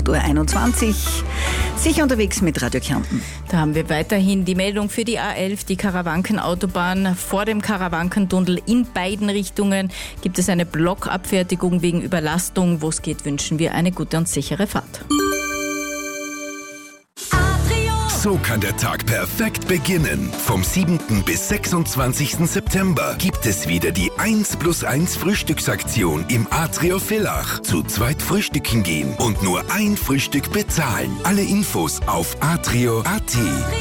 8.21 Uhr. Sicher unterwegs mit Radio Kärnten. Da haben wir weiterhin die Meldung für die A11, die Karawankenautobahn. Vor dem Karawankentunnel in beiden Richtungen gibt es eine Blockabfertigung wegen Überlastung. Wo es geht, wünschen wir eine gute und sichere Fahrt. So kann der Tag perfekt beginnen. Vom 7. bis 26. September gibt es wieder die 1+1 Frühstücksaktion im Atrio Villach. Zu zweit frühstücken gehen und nur ein Frühstück bezahlen. Alle Infos auf atrio.at.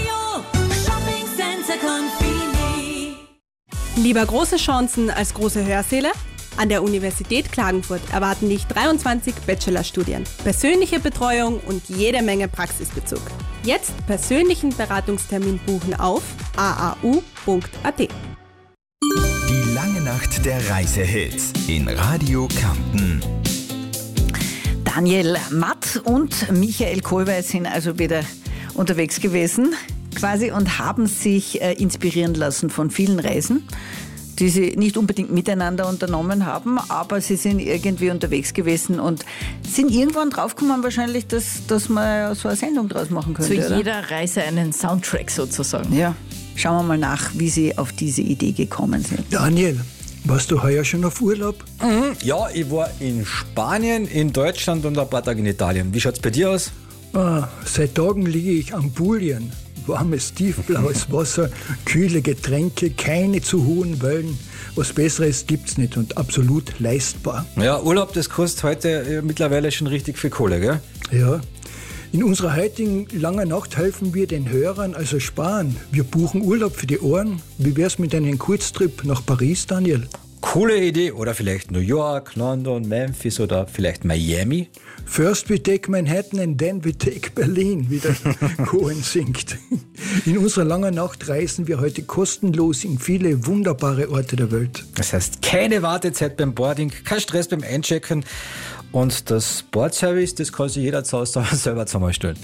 Lieber große Chancen als große Hörsäle? An der Universität Klagenfurt erwarten dich 23 Bachelorstudien, persönliche Betreuung und jede Menge Praxisbezug. Jetzt persönlichen Beratungstermin buchen auf aau.at. Die lange Nacht der Reisehits in Radio Kärnten. Daniel Matt und Michael Kohlweis sind also wieder unterwegs gewesen quasi und haben sich inspirieren lassen von vielen Reisen, die sie nicht unbedingt miteinander unternommen haben, aber sie sind irgendwie unterwegs gewesen und sind irgendwann draufgekommen wahrscheinlich, dass man so eine Sendung draus machen könnte. Zu jeder Reise einen Soundtrack sozusagen. Ja, schauen wir mal nach, wie sie auf diese Idee gekommen sind. Daniel, warst du heuer schon auf Urlaub? Ja, ich war in Spanien, in Deutschland und ein paar Tage in Italien. Wie schaut's bei dir aus? Seit Tagen liege ich am Bulien. Warmes, tiefblaues Wasser, kühle Getränke, keine zu hohen Wellen. Was Besseres gibt's nicht und absolut leistbar. Ja, Urlaub, das kostet heute mittlerweile schon richtig viel Kohle, gell? Ja. In unserer heutigen langen Nacht helfen wir den Hörern also sparen. Wir buchen Urlaub für die Ohren. Wie wär's mit einem Kurztrip nach Paris, Daniel? Coole Idee. Oder vielleicht New York, London, Memphis oder vielleicht Miami. First we take Manhattan and then we take Berlin, wie der Cohen singt. In unserer langen Nacht reisen wir heute kostenlos in viele wunderbare Orte der Welt. Das heißt, keine Wartezeit beim Boarding, kein Stress beim Einchecken und das Bordservice, das kann sich jeder zu Hause selber zusammenstellen.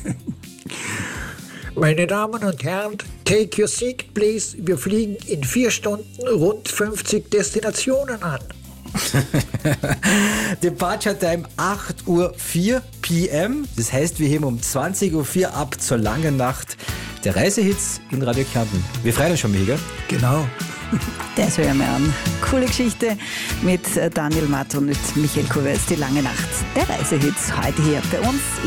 Meine Damen und Herren, take your seat, please. Wir fliegen in 4 Stunden rund 50 Destinationen an. Departure Time 8:04 p.m. Das heißt, wir heben um 20:04 Uhr ab zur langen Nacht der Reisehits in Radio Kärnten. Wir freuen uns schon, Mega. Genau. Das hören wir an. Coole Geschichte mit Daniel Matt und mit Michael Kohlweis. Die lange Nacht der Reisehits heute hier bei uns.